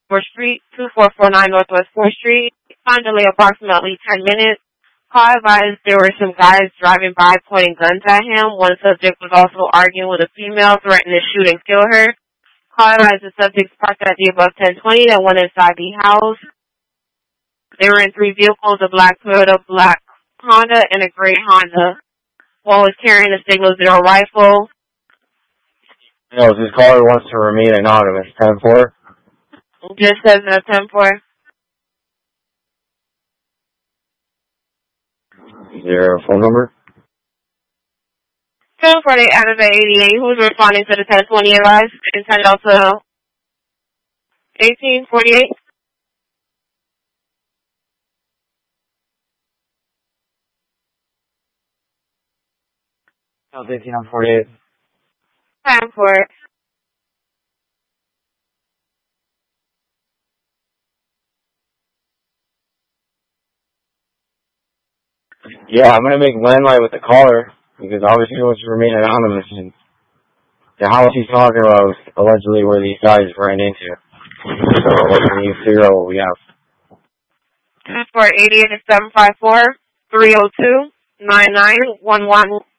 4th Street, 2449 Northwest 4th Street. Time delay approximately 10 minutes. Call advised there were some guys driving by pointing guns at him. One subject was also arguing with a female, threatening to shoot and kill her. Call advised the subjects parked at the above 1020 that went inside the house. They were in 3 vehicles, a black Toyota, black Honda, and a gray Honda. One was carrying a Signal 0 rifle. No, this caller wants to remain anonymous. 10-4. Just says no 10-4. 0 phone number? 1048 out of the 88. Who's responding to the 1020 advice? And send it also 1848. No, 1848. 10-4. Yeah, I'm gonna make landline with the caller because obviously he wants to remain anonymous, and the house he's talking about is allegedly where these guys ran into. So we need to figure out what we have. 10-4 88 754 302 9911.